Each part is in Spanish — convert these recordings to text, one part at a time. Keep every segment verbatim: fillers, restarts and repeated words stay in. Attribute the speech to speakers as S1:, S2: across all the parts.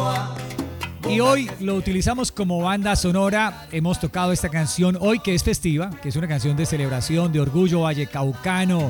S1: Y hoy lo utilizamos como banda sonora. Hemos tocado esta canción hoy, que es festiva, que es una canción de celebración, de orgullo vallecaucano.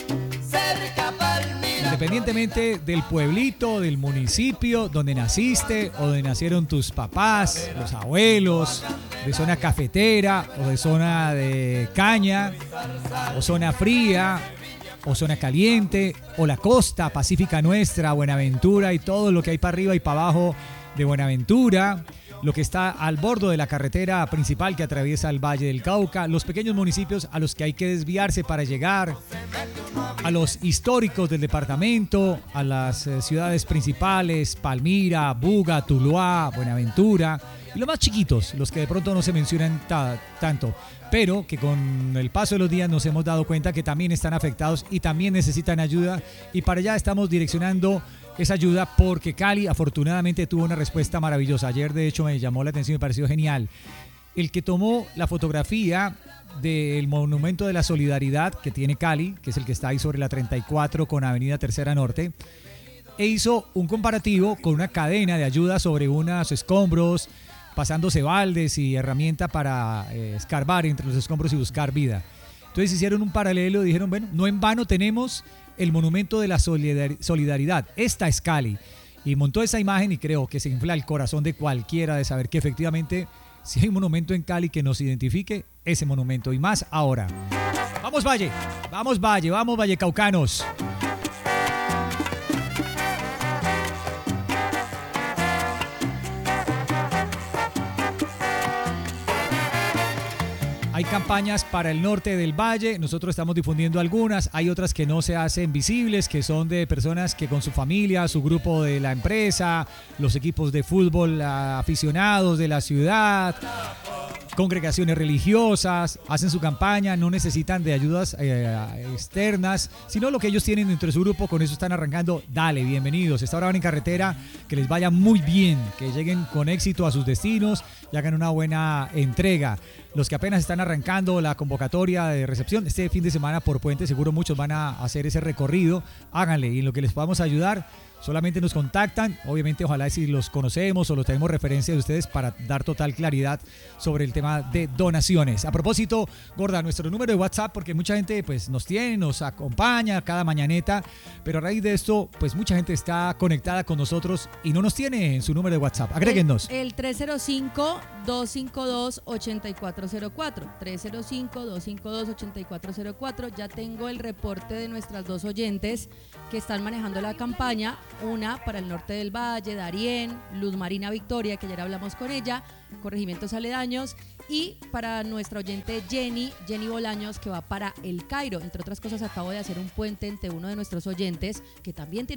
S1: Independientemente del pueblito, del municipio donde naciste o donde nacieron tus papás, los abuelos, de zona cafetera o de zona de caña o zona fría o zona caliente o la costa pacífica nuestra, Buenaventura y todo lo que hay para arriba y para abajo de Buenaventura, lo que está al borde de la carretera principal que atraviesa el Valle del Cauca, los pequeños municipios a los que hay que desviarse para llegar, a los históricos del departamento, a las eh, ciudades principales, Palmira, Buga, Tuluá, Buenaventura, y los más chiquitos, los que de pronto no se mencionan ta- tanto, pero que con el paso de los días nos hemos dado cuenta que también están afectados y también necesitan ayuda, y para allá estamos direccionando esa ayuda porque Cali afortunadamente tuvo una respuesta maravillosa. Ayer de hecho me llamó la atención y me pareció genial. El que tomó la fotografía del Monumento de la Solidaridad que tiene Cali, que es el que está ahí sobre la treinta y cuatro con Avenida Tercera Norte, e hizo un comparativo con una cadena de ayuda sobre unos escombros, pasándose baldes y herramienta para eh, escarbar entre los escombros y buscar vida. Entonces hicieron un paralelo y dijeron, bueno, no en vano tenemos el Monumento de la Solidaridad. Esta es Cali. Y montó esa imagen y creo que se infla el corazón de cualquiera de saber que efectivamente si hay un monumento en Cali que nos identifique, ese monumento y más ahora. Vamos Valle, vamos Valle, vamos vallecaucanos. Hay campañas para el norte del valle, nosotros estamos difundiendo algunas, hay otras que no se hacen visibles, que son de personas que con su familia, su grupo de la empresa, los equipos de fútbol aficionados de la ciudad, congregaciones religiosas, hacen su campaña, no necesitan de ayudas eh, externas, sino lo que ellos tienen dentro de su grupo, con eso están arrancando. Dale, bienvenidos. Esta hora van en carretera, que les vaya muy bien, que lleguen con éxito a sus destinos y hagan una buena entrega. Los que apenas están arrancando la convocatoria de recepción, este fin de semana por Puente, seguro muchos van a hacer ese recorrido, háganle, y en lo que les podamos ayudar, solamente nos contactan, obviamente ojalá si los conocemos o los tenemos referencia de ustedes para dar total claridad sobre el tema de donaciones. A propósito, Gorda, nuestro número de WhatsApp, porque mucha gente pues nos tiene, nos acompaña cada mañaneta, pero a raíz de esto, pues mucha gente está conectada con nosotros y no nos tiene en su número de WhatsApp. Agréguennos.
S2: El, el tres cero cinco, dos cinco dos, ocho cuatro cero cuatro, tres cero cinco, dos cinco dos, ocho cuatro cero cuatro. Ya tengo el reporte de nuestras dos oyentes que están manejando la campaña. Una para el norte del Valle, Darién, Luz Marina Victoria, que ayer hablamos con ella, corregimientos aledaños, y para nuestra oyente Jenny, Jenny Bolaños, que va para El Cairo. Entre otras cosas, acabo de hacer un puente entre uno de nuestros oyentes, que también tiene